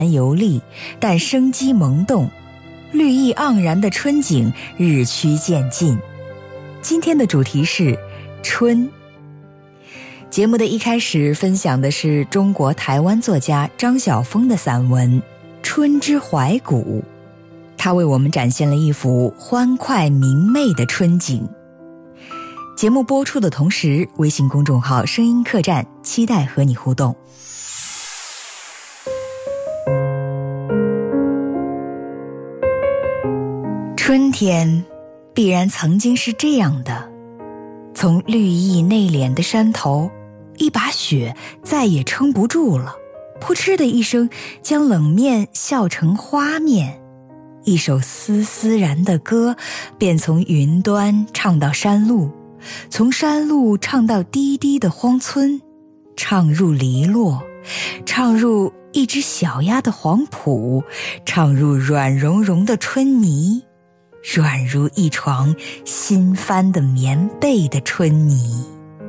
游历，但生机萌动，绿意盎然的春景日趋渐近。今天的主题是春。节目的一开始分享的是中国台湾作家张晓峰的散文《春之怀古》，他为我们展现了一幅欢快明媚的春景。节目播出的同时，微信公众号声音客栈期待和你互动。春天必然曾经是这样的，从绿意内敛的山头，一把雪再也撑不住了，扑哧的一声将冷面笑成花面，一首丝丝然的歌便从云端唱到山路，从山路唱到低低的荒村，唱入篱落，唱入一只小鸭的黄圃，唱入软融融的春泥，软如一床新翻的棉被的春泥。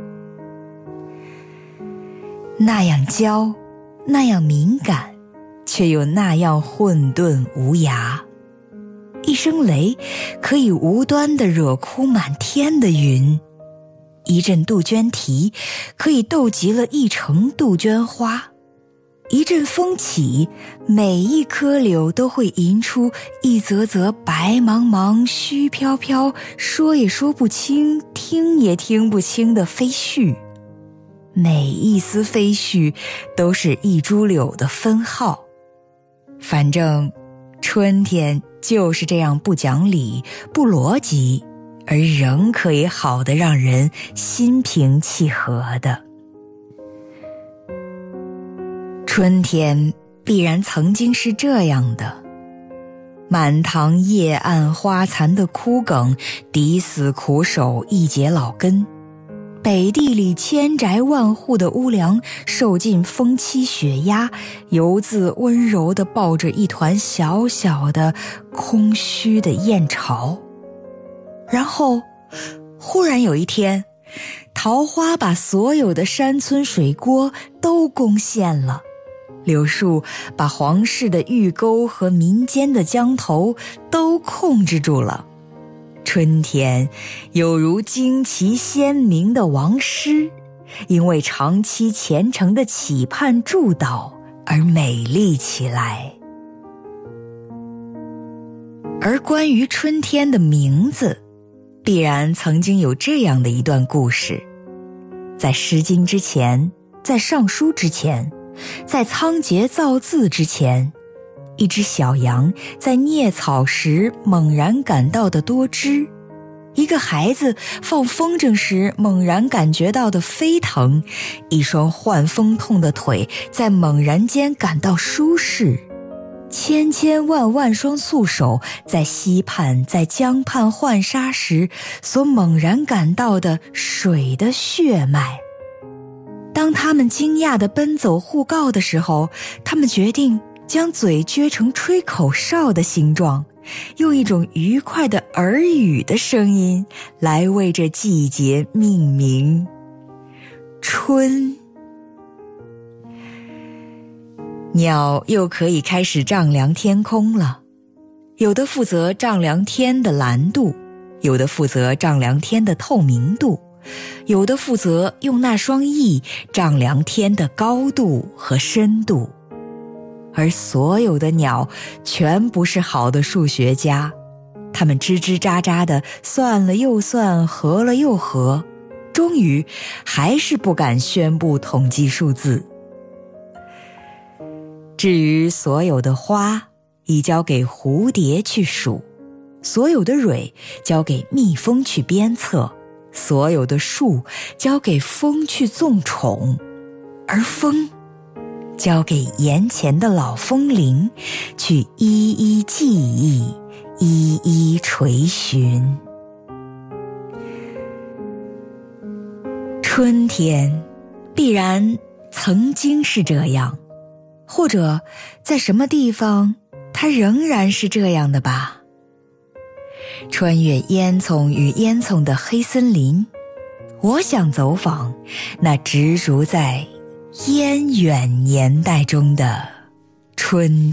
那样娇，那样敏感，却又那样混沌无涯。一声雷可以无端地惹哭满天的云，一阵杜鹃啼可以逗急了一城杜鹃花，一阵风起，每一棵柳都会吟出一则则白茫茫虚飘飘，说也说不清，听也听不清的飞絮，每一丝飞絮都是一株柳的分号。反正春天就是这样不讲理不逻辑，而仍可以好得让人心平气和的。春天必然曾经是这样的，满塘叶暗花残的枯梗抵死苦守一节老根，北地里千宅万户的屋梁受尽风欺雪压，犹自温柔地抱着一团小小的空虚的燕巢。然后忽然有一天，桃花把所有的山村水锅都攻陷了，柳树把皇室的御沟和民间的江头都控制住了。春天有如旌旗鲜明的王师，因为长期虔诚的期盼祝祷而美丽起来。而关于春天的名字，必然曾经有这样的一段故事。在《诗经》之前，在《尚书》之前，在仓颉造字之前，一只小羊在啮草时猛然感到的多汁，一个孩子放风筝时猛然感觉到的飞腾，一双患风痛的腿在猛然间感到舒适，千千万万双素手在溪畔在江畔浣纱时所猛然感到的水的血脉。当他们惊讶地奔走互告的时候，他们决定将嘴撅成吹口哨的形状，用一种愉快的耳语的声音来为这季节命名。春。鸟又可以开始丈量天空了，有的负责丈量天的蓝度，有的负责丈量天的透明度，有的负责用那双翼丈量天的高度和深度。而所有的鸟全不是好的数学家，它们吱吱喳喳地算了又算，合了又合，终于还是不敢宣布统计数字。至于所有的花，已交给蝴蝶去数，所有的蕊交给蜜蜂去鞭策，所有的树交给风去纵宠，而风交给眼前的老风铃去一一记忆，一一垂询。春天必然曾经是这样，或者在什么地方它仍然是这样的吧。穿越烟囱与烟囱的黑森林，我想走访那植株在烟远年代中的春